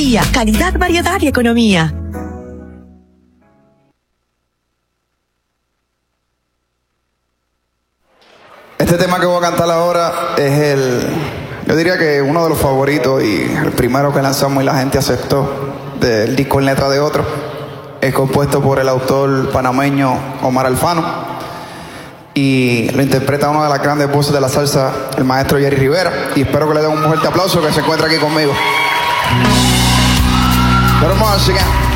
Panadería, calidad, variedad y economía. Este tema que voy a cantar ahora es yo diría que uno de los favoritos y el primero que lanzamos y la gente aceptó del disco En Letra de Otro. Es compuesto por el autor panameño Omar Alfano y lo interpreta una de las grandes voces de la salsa, el maestro Jerry Rivera, y espero que le den un fuerte aplauso que se encuentra aquí conmigo. Pero vamos a seguir.